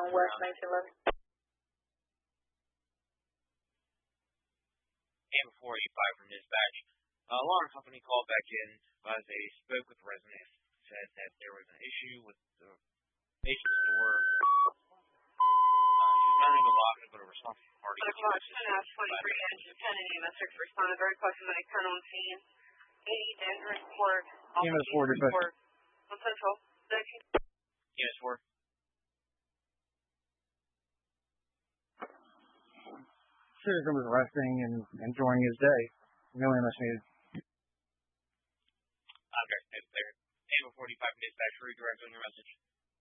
West 1911. And 485 from dispatch. Alarm company called back in as they spoke with residents, said that there was an issue with the patient store. She was running a lock, but a responsible party. 23 engine 10 and EMS responded very close to 10 on scene. 80 dangerous report. EMS 4 dispatch. On Central. EMS 4. Citizen was resting and enjoying his day. No EMS needed. Okay, it's there. Able 45 dispatch, redirect on your message.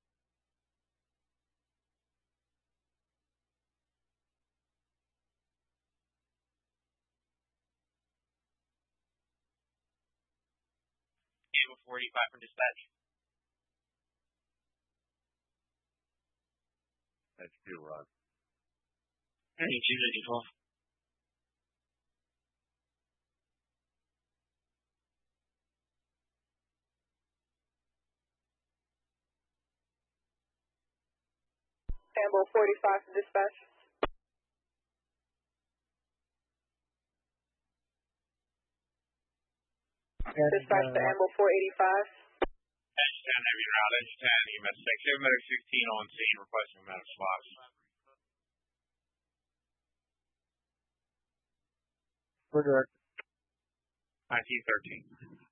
Able 45 from dispatch. That's too rough. Any 212. Ambo 45 from dispatch. Dispatch to Ambo 485. Edge 10, heavy route, Edge 10, EMS 6, medic 16 on scene, requesting medic slots. Redirect. 1913.